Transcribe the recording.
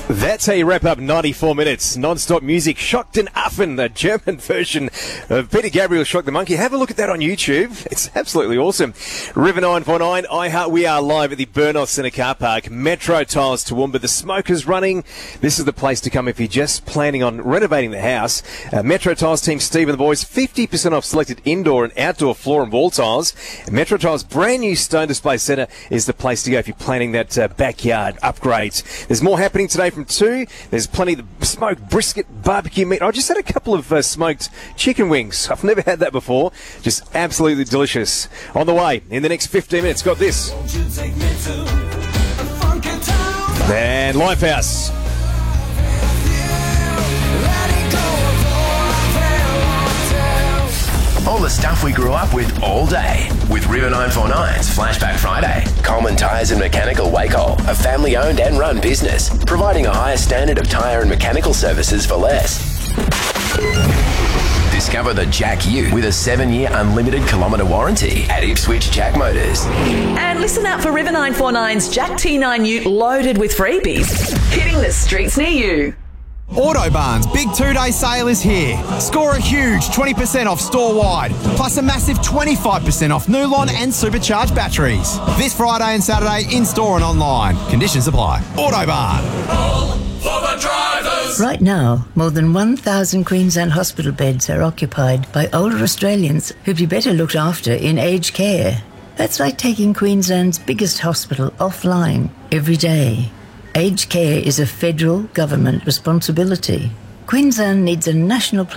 That's how you wrap up 94 minutes. Non-stop music. Shocked and Affen, the German version of Peter Gabriel's Shock the Monkey. Have a look at that on YouTube. It's absolutely awesome. River 949, iHeart. We are live at the Burnos Centre car park. Metro Tiles Toowoomba. The smoke is running. This is the place to come if you're just planning on renovating the house. Metro Tiles team Steve and the boys, 50% off selected indoor and outdoor floor and wall tiles. Metro Tiles brand new Stone Display Centre is the place to go if you're planning that backyard upgrades. There's more happening today from 2. There's plenty of smoked brisket barbecue meat. I just had a couple of smoked chicken wings. I've never had that before. Just absolutely delicious. On the way in the next 15 minutes, got this. And Lifehouse. All the stuff we grew up with all day. With River 949's Flashback Friday. Coleman Tyres and Mechanical Wacol, a family-owned and run business, providing a higher standard of tyre and mechanical services for less. Discover the Jack U with a 7-year unlimited kilometre warranty at Ipswich Jack Motors. And listen out for River 949's Jack T9 Ute loaded with freebies, hitting the streets near you. Autobarn's big 2-day sale is here. Score a huge 20% off store-wide, plus a massive 25% off Nulon and supercharged batteries. This Friday and Saturday in-store and online. Conditions apply. Autobarn. All for the drivers. Right now, more than 1,000 Queensland hospital beds are occupied by older Australians who'd be better looked after in aged care. That's like taking Queensland's biggest hospital offline every day. Aged care is a federal government responsibility. Queensland needs a national plan